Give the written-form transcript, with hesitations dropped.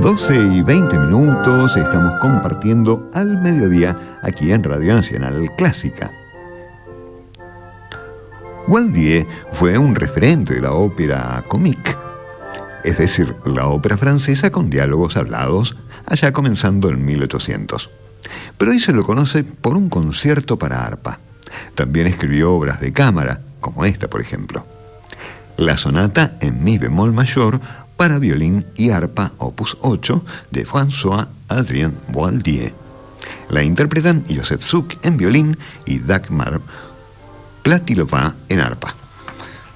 12:20, estamos compartiendo al mediodía aquí en Radio Nacional Clásica. Waldier fue un referente de la ópera comique, es decir, la ópera francesa con diálogos hablados, allá comenzando en 1800. Pero hoy se lo conoce por un concierto para arpa. También escribió obras de cámara, como esta, por ejemplo. La sonata en mi bemol mayor para violín y arpa, opus 8, de François-Adrien Waldier. La interpretan Joseph Suk en violín y Dagmar Platilova en arpa.